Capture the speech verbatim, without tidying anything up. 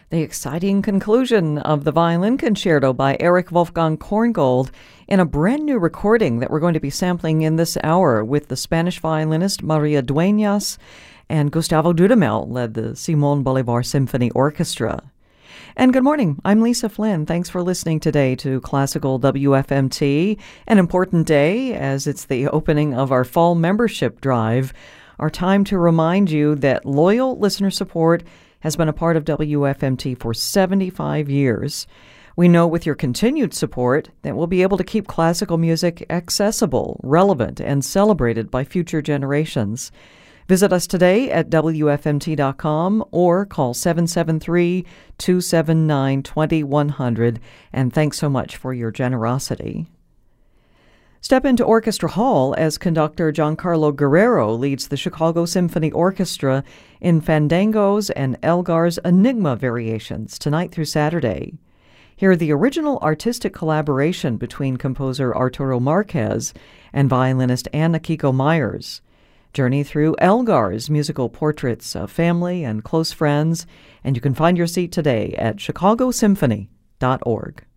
The exciting conclusion of the Violin Concerto by Erich Wolfgang Korngold in a brand new recording that we're going to be sampling in this hour with the Spanish violinist Maria Dueñas, and Gustavo Dudamel led the Simón Bolívar Symphony Orchestra. And good morning, I'm Lisa Flynn. Thanks for listening today to Classical W F M T, an important day as it's the opening of our fall membership drive, our time to remind you that loyal listener support has been a part of W F M T for seventy-five years. We know with your continued support that we'll be able to keep classical music accessible, relevant, and celebrated by future generations. Visit us today at W F M T dot com or call seven seven three, two seven nine, two one zero zero, and thanks so much for your generosity. Step into Orchestra Hall as conductor Giancarlo Guerrero leads the Chicago Symphony Orchestra in Fandangos and Elgar's Enigma variations tonight through Saturday. Hear the original artistic collaboration between composer Arturo Marquez and violinist Anna Kiko Myers. Journey through Elgar's musical portraits of family and close friends, and you can find your seat today at chicago symphony dot org.